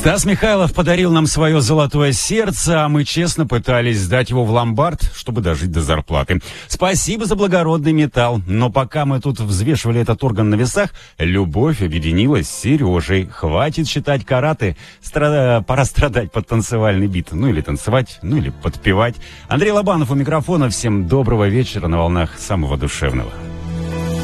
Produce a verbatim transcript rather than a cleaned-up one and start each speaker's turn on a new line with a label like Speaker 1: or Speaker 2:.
Speaker 1: Стас Михайлов подарил нам свое золотое сердце, а мы честно пытались сдать его в ломбард, чтобы дожить до зарплаты. Спасибо за благородный металл, но пока мы тут взвешивали этот орган на весах, любовь объединилась с Сережей. Хватит считать караты, Страда... пора страдать под танцевальный бит. Ну или танцевать, ну или подпевать. Андрей Лобанов у микрофона. Всем доброго вечера на волнах самого душевного.